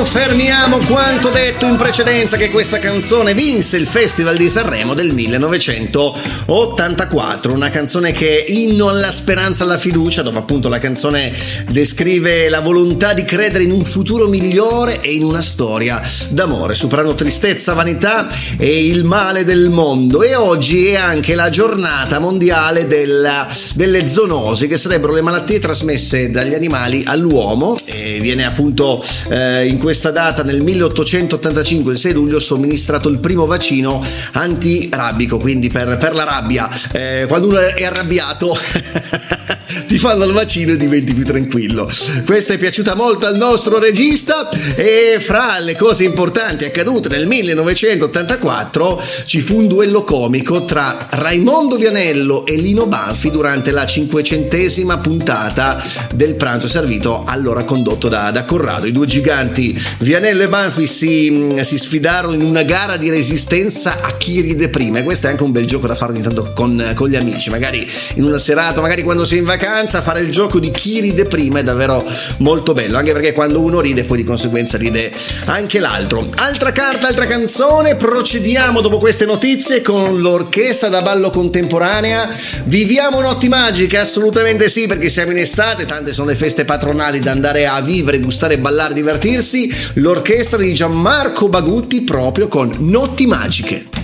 Confermiamo quanto detto in precedenza, che questa canzone vinse il Festival di Sanremo del 1984, una canzone che è inno alla speranza, alla fiducia, dove appunto la canzone descrive la volontà di credere in un futuro migliore e in una storia d'amore, superando tristezza, vanità e il male del mondo. E oggi è anche la giornata mondiale delle zoonosi, che sarebbero le malattie trasmesse dagli animali all'uomo, e viene appunto in questa data, nel 1885, il 6 luglio, somministrato il primo vaccino antirabico, quindi per la rabbia. Quando uno è arrabbiato ti fanno il vaccino e diventi più tranquillo. Questa è piaciuta molto al nostro regista. E fra le cose importanti accadute nel 1984 ci fu un duello comico tra Raimondo Vianello e Lino Banfi durante la 500ª puntata del Pranzo Servito, allora condotto da Corrado. I due giganti Vianello e Banfi si sfidarono in una gara di resistenza a chi ride prima, e questo è anche un bel gioco da fare ogni tanto con gli amici, magari in una serata, magari quando sei in vacanza, fare il gioco di chi ride prima è davvero molto bello, anche perché quando uno ride poi di conseguenza ride anche l'altro. Altra carta, altra canzone. Procediamo dopo queste notizie con l'orchestra da ballo contemporanea. Viviamo notti magiche? Assolutamente sì, perché siamo in estate, tante sono le feste patronali da andare a vivere, gustare, ballare, divertirsi. L'orchestra di Gianmarco Bagutti proprio con Notti Magiche.